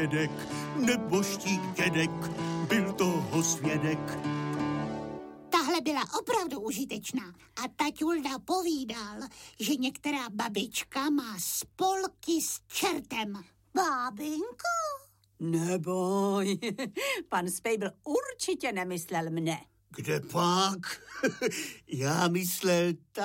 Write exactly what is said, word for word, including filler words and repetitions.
Dědek, nebožtík dědek, byl toho svědek. Tahle byla opravdu užitečná a taťulda povídal, že některá babička má spolky s čertem. Bábinko? Neboj, pan Spejbl určitě nemyslel mne. Kde pak? Já myslel